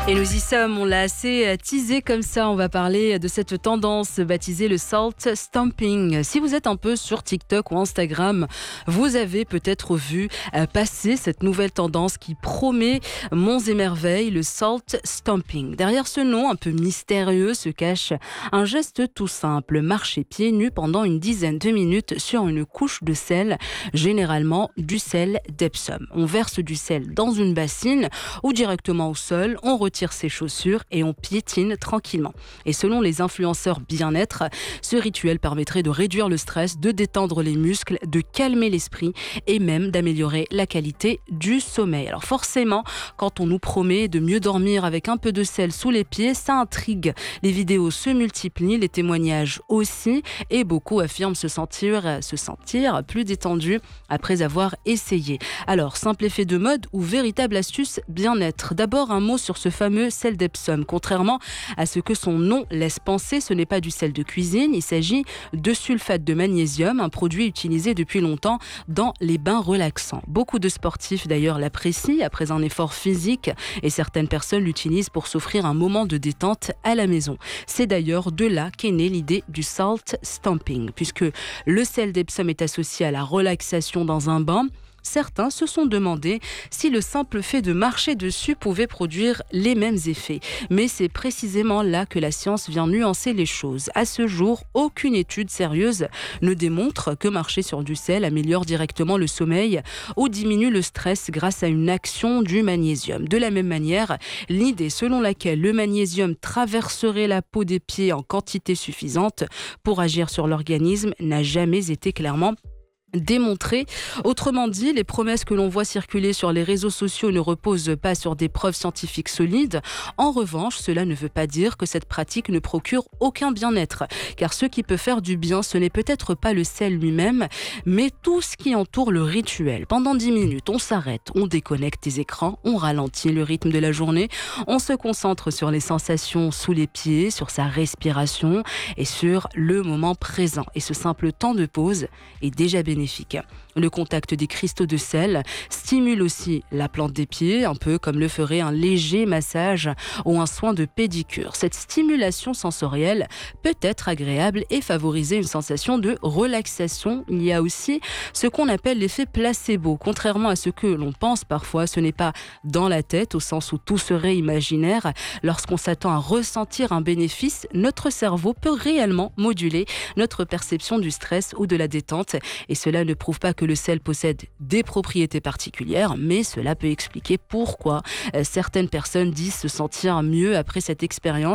Et nous y sommes, on l'a assez teasé comme ça, on va parler de cette tendance baptisée le salt stomping. Si vous êtes un peu sur TikTok ou Instagram, vous avez peut-être vu passer cette nouvelle tendance qui promet monts et merveilles, le salt stomping. Derrière ce nom un peu mystérieux se cache un geste tout simple, marcher pieds nus pendant une dizaine de minutes sur une couche de sel, généralement du sel d'Epsom. On verse du sel dans une bassine ou directement au sol, on retire ses chaussures et on piétine tranquillement. Et selon les influenceurs bien-être, ce rituel permettrait de réduire le stress, de détendre les muscles, de calmer l'esprit et même d'améliorer la qualité du sommeil. Alors forcément, quand on nous promet de mieux dormir avec un peu de sel sous les pieds, ça intrigue. Les vidéos se multiplient, les témoignages aussi, et beaucoup affirment se sentir plus détendus après avoir essayé. Alors, simple effet de mode ou véritable astuce bien-être? D'abord, un mot sur ce fameux sel d'Epsom. Contrairement à ce que son nom laisse penser, ce n'est pas du sel de cuisine, il s'agit de sulfate de magnésium, un produit utilisé depuis longtemps dans les bains relaxants. Beaucoup de sportifs d'ailleurs l'apprécient après un effort physique et certaines personnes l'utilisent pour s'offrir un moment de détente à la maison. C'est d'ailleurs de là qu'est née l'idée du salt stomping, puisque le sel d'Epsom est associé à la relaxation dans un bain. Certains se sont demandé si le simple fait de marcher dessus pouvait produire les mêmes effets. Mais c'est précisément là que la science vient nuancer les choses. À ce jour, aucune étude sérieuse ne démontre que marcher sur du sel améliore directement le sommeil ou diminue le stress grâce à une action du magnésium. De la même manière, l'idée selon laquelle le magnésium traverserait la peau des pieds en quantité suffisante pour agir sur l'organisme n'a jamais été clairement démontré. Autrement dit, les promesses que l'on voit circuler sur les réseaux sociaux ne reposent pas sur des preuves scientifiques solides. En revanche, cela ne veut pas dire que cette pratique ne procure aucun bien-être. Car ce qui peut faire du bien, ce n'est peut-être pas le sel lui-même, mais tout ce qui entoure le rituel. Pendant 10 minutes, on s'arrête, on déconnecte les écrans, on ralentit le rythme de la journée, on se concentre sur les sensations sous les pieds, sur sa respiration et sur le moment présent. Et ce simple temps de pause est déjà bénéfique. Le contact des cristaux de sel stimule aussi la plante des pieds, un peu comme le ferait un léger massage ou un soin de pédicure. Cette stimulation sensorielle peut être agréable et favoriser une sensation de relaxation. Il y a aussi ce qu'on appelle l'effet placebo. Contrairement à ce que l'on pense parfois, ce n'est pas dans la tête, au sens où tout serait imaginaire. Lorsqu'on s'attend à ressentir un bénéfice, notre cerveau peut réellement moduler notre perception du stress ou de la détente. Et cela ne prouve pas que le sel possède des propriétés particulières, mais cela peut expliquer pourquoi certaines personnes disent se sentir mieux après cette expérience.